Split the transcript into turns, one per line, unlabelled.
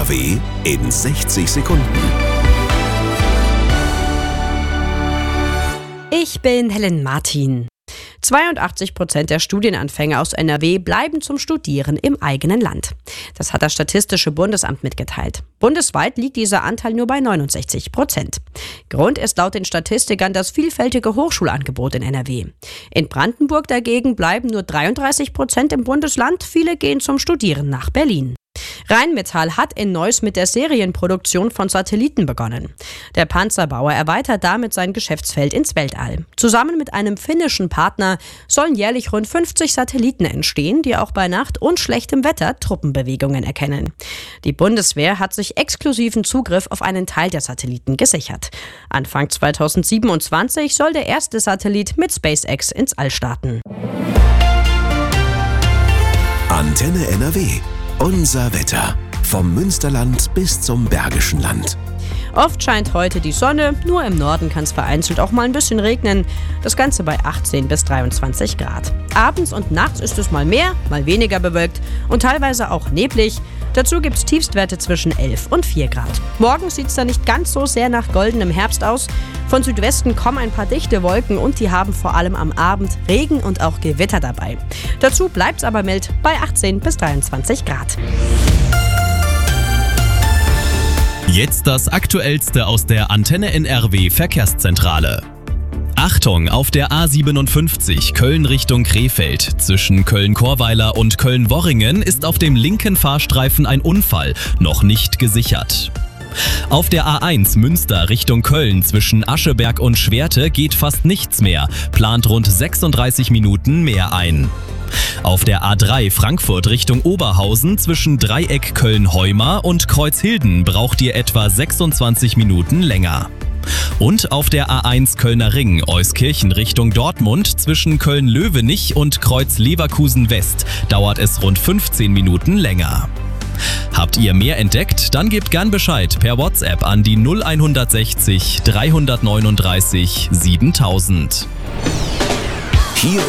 NRW in 60 Sekunden.
Ich bin Helen Martin. 82% der Studienanfänger aus NRW bleiben zum Studieren im eigenen Land. Das hat das Statistische Bundesamt mitgeteilt. Bundesweit liegt dieser Anteil nur bei 69%. Grund ist laut den Statistikern das vielfältige Hochschulangebot in NRW. In Brandenburg dagegen bleiben nur 33% im Bundesland. Viele gehen zum Studieren nach Berlin. Rheinmetall hat in Neuss mit der Serienproduktion von Satelliten begonnen. Der Panzerbauer erweitert damit sein Geschäftsfeld ins Weltall. Zusammen mit einem finnischen Partner sollen jährlich rund 50 Satelliten entstehen, die auch bei Nacht und schlechtem Wetter Truppenbewegungen erkennen. Die Bundeswehr hat sich exklusiven Zugriff auf einen Teil der Satelliten gesichert. Anfang 2027 soll der erste Satellit mit SpaceX ins All starten.
Antenne NRW. Unser Wetter. Vom Münsterland bis zum Bergischen Land.
Oft scheint heute die Sonne, nur im Norden kann es vereinzelt auch mal ein bisschen regnen. Das Ganze bei 18 bis 23 Grad. Abends und nachts ist es mal mehr, mal weniger bewölkt und teilweise auch neblig. Dazu gibt es Tiefstwerte zwischen 11 und 4 Grad. Morgens sieht es dann nicht ganz so sehr nach goldenem Herbst aus. Von Südwesten kommen ein paar dichte Wolken und die haben vor allem am Abend Regen und auch Gewitter dabei. Dazu bleibt es aber mild bei 18 bis 23 Grad.
Jetzt das Aktuellste aus der Antenne NRW Verkehrszentrale. Achtung, auf der A57 Köln Richtung Krefeld. Zwischen Köln-Chorweiler und Köln-Worringen ist auf dem linken Fahrstreifen ein Unfall, noch nicht gesichert. Auf der A1 Münster Richtung Köln zwischen Ascheberg und Schwerte geht fast nichts mehr, plant rund 36 Minuten mehr ein. Auf der A3 Frankfurt Richtung Oberhausen zwischen Dreieck Köln-Heumar und Kreuzhilden braucht ihr etwa 26 Minuten länger. Und auf der A1 Kölner Ring Euskirchen Richtung Dortmund zwischen Köln-Löwenich und Kreuz-Leverkusen West dauert es rund 15 Minuten länger. Habt ihr mehr entdeckt? Dann gebt gern Bescheid per WhatsApp an die 0160 339 7000.
Hier